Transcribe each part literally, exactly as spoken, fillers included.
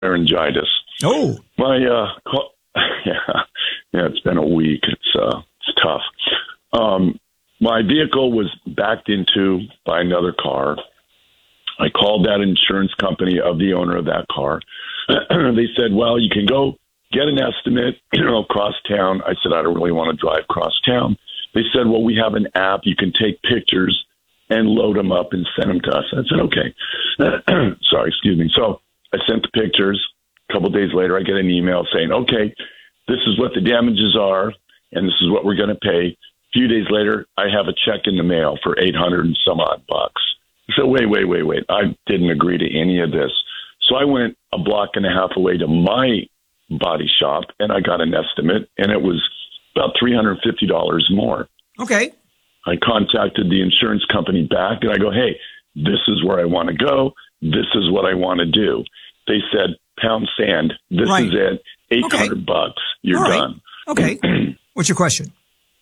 laryngitis. Oh. My, uh, call, yeah, yeah, it's been a week. It's, uh, it's tough. Um, my vehicle was backed into by another car. I called that insurance company of the owner of that car. They said, well, you can go get an estimate, you know, across town. I said, I don't really want to drive across town. They said, well, we have an app. You can take pictures and load them up and send them to us. I said, okay. Sorry, excuse me. So I sent the pictures. A couple of days later, I get an email saying, okay, this is what the damages are, and this is what we're going to pay. A few days later, I have a check in the mail for eight hundred and some odd bucks. So wait, wait, wait, wait. I didn't agree to any of this. So I went a block and a half away to my body shop, and I got an estimate, and it was about three hundred fifty dollars more. Okay. I contacted the insurance company back, and I go, hey, this is where I want to go. This is what I want to do. They said, pound sand. This right. is it. eight hundred okay. bucks. You're All right. done. Okay. What's your question?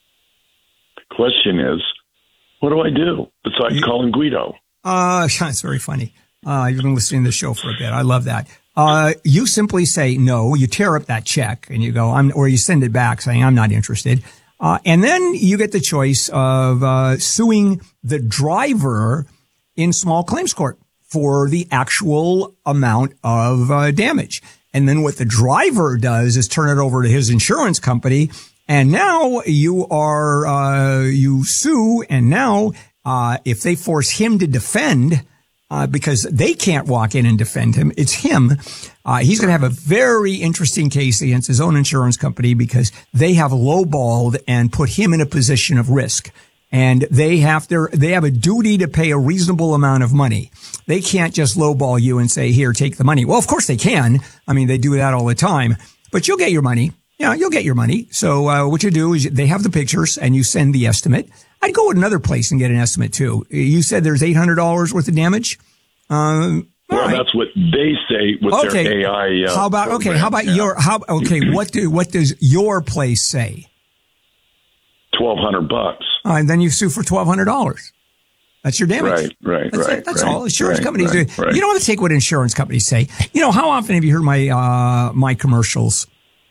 Question is, what do I do besides you, calling Guido? Uh, that's very funny. Uh, you've been listening to the show for a bit. I love that. Uh, you simply say no. You tear up that check and you go, I'm, or you send it back saying, I'm not interested. Uh, and then you get the choice of, uh, suing the driver in small claims court for the actual amount of, uh, damage. And then what the driver does is turn it over to his insurance company. And now you are, uh, you sue. And now, uh, if they force him to defend, Uh, because they can't walk in and defend him. It's him. Uh, he's going to have a very interesting case against his own insurance company because they have lowballed and put him in a position of risk. And they have their, they have a duty to pay a reasonable amount of money. They can't just lowball you and say, here, take the money. Well, of course they can. I mean, they do that all the time, but you'll get your money. Yeah, you'll get your money. So, uh, what you do is they have the pictures and you send the estimate. I'd go with another place and get an estimate too. You said there's eight hundred dollars worth of damage. Um, well, right. That's what they say with okay. their A I. Uh, how about, program. okay, how about yeah. your, how, okay, what do, what does your place say? twelve hundred bucks. Uh, and then you sue for twelve hundred dollars. That's your damage. Right, right, That's right. it. That's right, all. Insurance right, companies right, do. Right. You don't want to take what insurance companies say. You know, how often have you heard my, uh, my commercials,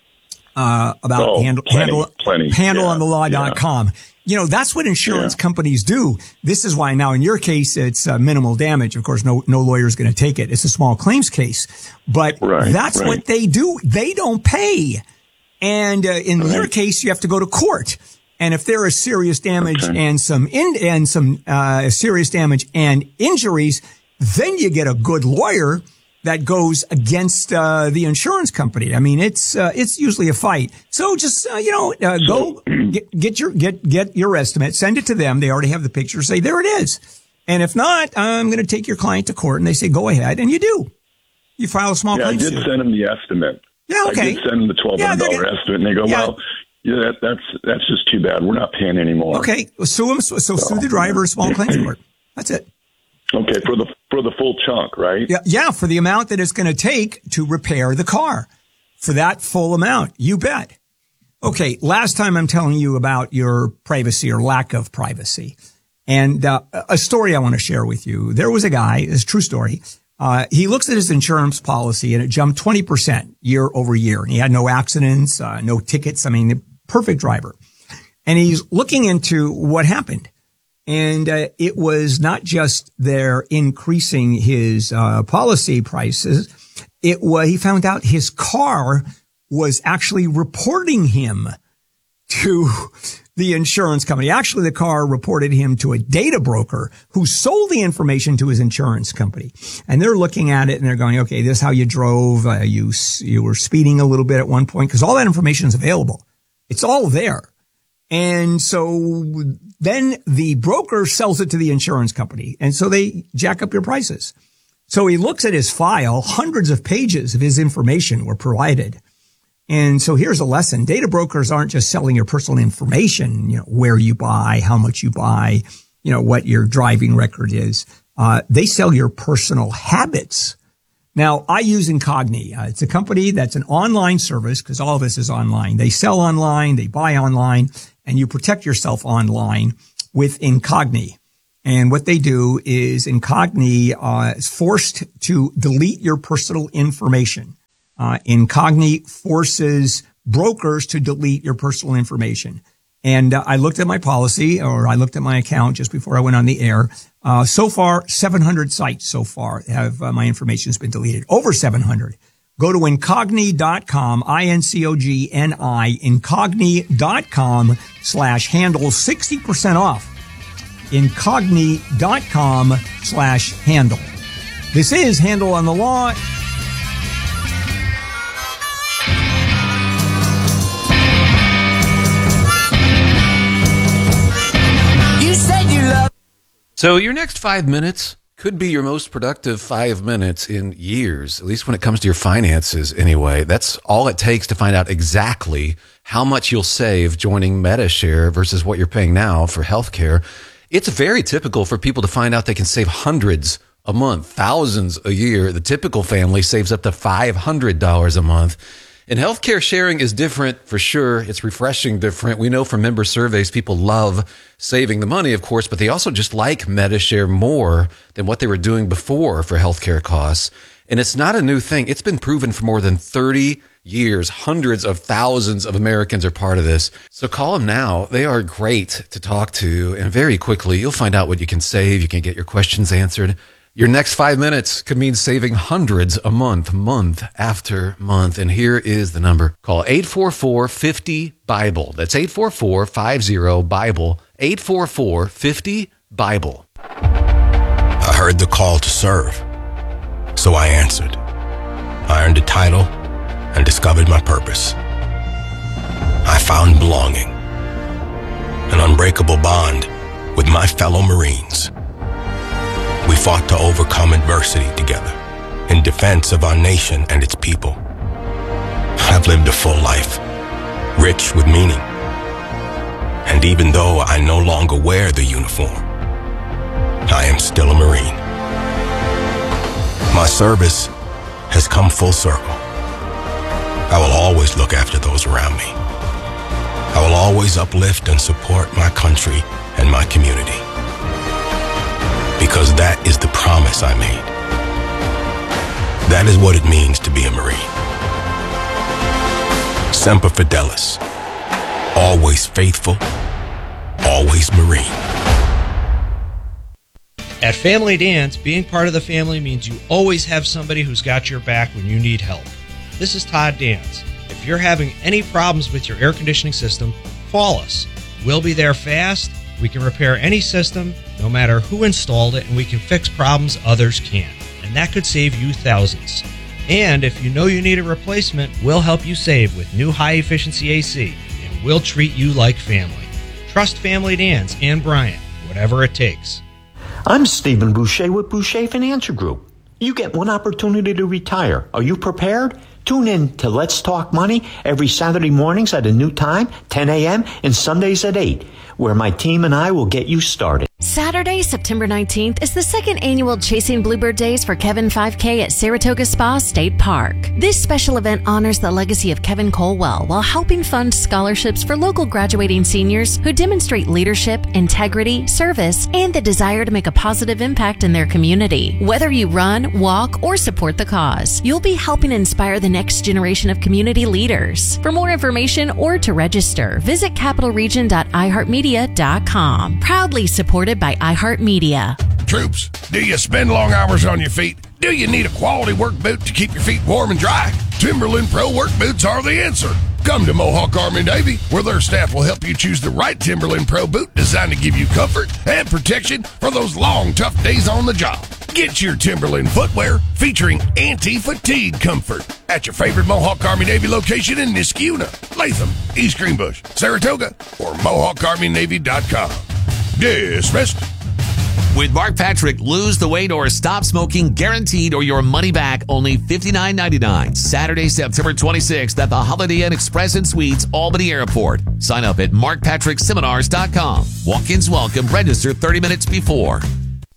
uh, about oh, handle, plenty, handle, plenty. handle yeah, on the law dot com. Yeah. You know, that's what insurance yeah. companies do. This is why now in your case, it's uh, minimal damage. Of course, no, no lawyer is going to take it. It's a small claims case, but right, that's right. what they do. They don't pay. And uh, in right. your case, you have to go to court. And if there is serious damage okay. and some in, and some uh serious damage and injuries, then you get a good lawyer that goes against uh the insurance company. I mean, it's uh, it's usually a fight. So just uh, you know, uh, go get, get your get get your estimate, send it to them. They already have the picture. Say there it is. And if not, I'm going to take your client to court. And they say go ahead, and you do. You file a small yeah, claim I did suit. send them the estimate. Yeah, okay. I did send them the twelve hundred dollar yeah, estimate, and they go, yeah. well. Yeah, that, that's that's just too bad. We're not paying anymore. Okay, well, sue him. So, so sue the driver, small claims court. That's it. Okay, for the for the full chunk, right? Yeah, yeah, for the amount that it's going to take to repair the car, for that full amount, you bet. Okay, last time I'm telling you about your privacy or lack of privacy, and uh, a story I want to share with you. There was a guy, it's a true story. Uh, he looks at his insurance policy and it jumped twenty percent year over year. And he had no accidents, uh, no tickets. I mean, the perfect driver. And he's looking into what happened. And, uh, it was not just their increasing his, uh, policy prices. It was, he found out his car was actually reporting him to the insurance company. Actually, the car reported him to a data broker who sold the information to his insurance company. And they're looking at it and they're going, okay, this is how you drove. Uh, you, you were speeding a little bit at one point because all that information is available. It's all there. And so then the broker sells it to the insurance company. And so they jack up your prices. So he looks at his file. Hundreds of pages of his information were provided. And so here's a lesson. Data brokers aren't just selling your personal information, you know, where you buy, how much you buy, you know, what your driving record is. Uh, they sell your personal habits. Now, I use Incogni. Uh, it's a company that's an online service because all of this is online. They sell online, they buy online, and you protect yourself online with Incogni. And what they do is Incogni uh, is forced to delete your personal information. Uh, Incogni forces brokers to delete your personal information. And uh, I looked at my policy, or I looked at my account just before I went on the air. Uh, so far, seven hundred sites so far have uh, my information has been deleted. Over seven hundred. Go to incogni dot com, I N C O G N I, incogni dot com slash handle, sixty percent off. incogni dot com slash handle. This is Handle on the Law. So your next five minutes could be your most productive five minutes in years, at least when it comes to your finances anyway. That's all it takes to find out exactly how much you'll save joining MediShare versus what you're paying now for healthcare. It's very typical for people to find out they can save hundreds a month, thousands a year. The typical family saves up to five hundred dollars a month. And healthcare sharing is different for sure. It's refreshing different. We know from member surveys, people love saving the money, of course, but they also just like MediShare more than what they were doing before for healthcare costs. And it's not a new thing. It's been proven for more than thirty years. Hundreds of thousands of Americans are part of this. So call them now. They are great to talk to. And very quickly, you'll find out what you can save. You can get your questions answered. Your next five minutes could mean saving hundreds a month, month after month. And here is the number. Call eight four four, five zero, BIBLE. That's eight four four, five zero, BIBLE. eight four four, five zero, BIBLE. I heard the call to serve, so I answered. I earned a title and discovered my purpose. I found belonging, an unbreakable bond with my fellow Marines. We fought to overcome adversity together in defense of our nation and its people. I've lived a full life, rich with meaning. And even though I no longer wear the uniform, I am still a Marine. My service has come full circle. I will always look after those around me. I will always uplift and support my country and my community. Because that is the promise I made. That is what it means to be a Marine. Semper Fidelis. Always faithful. Always Marine. At Family Dance, being part of the family means you always have somebody who's got your back when you need help. This is Todd Dance. If you're having any problems with your air conditioning system, call us. We'll be there fast. We can repair any system, no matter who installed it, and we can fix problems others can't. And that could save you thousands. And if you know you need a replacement, we'll help you save with new high-efficiency A C, and we'll treat you like family. Trust Family Dance and Brian, whatever it takes. I'm Stephen Boucher with Boucher Financial Group. You get one opportunity to retire. Are you prepared? Tune in to Let's Talk Money every Saturday mornings at a new time, ten a.m., and Sundays at eight, where my team and I will get you started. Saturday, September nineteenth is the second annual Chasing Bluebird Days for Kevin five K at Saratoga Spa State Park. This special event honors the legacy of Kevin Colwell while helping fund scholarships for local graduating seniors who demonstrate leadership, integrity, service, and the desire to make a positive impact in their community. Whether you run, walk, or support the cause, you'll be helping inspire the next generation of community leaders. For more information or to register, visit capital region dot i heart media dot com. Proudly supported by iHeartMedia. Troops, do you spend long hours on your feet? Do you need a quality work boot to keep your feet warm and dry? Timberland Pro work boots are the answer. Come to Mohawk Army Navy, where their staff will help you choose the right Timberland Pro boot designed to give you comfort and protection for those long, tough days on the job. Get your Timberland footwear featuring anti-fatigue comfort at your favorite Mohawk Army Navy location in Niskuna, Latham, East Greenbush, Saratoga, or mohawk army navy dot com. Dismissed. With Mark Patrick, lose the weight or stop smoking guaranteed or your money back, only fifty-nine ninety-nine. Saturday, September twenty-sixth at the Holiday Inn Express and Suites, Albany Airport. Sign up at mark patrick seminars dot com. Walk-ins welcome. Register thirty minutes before.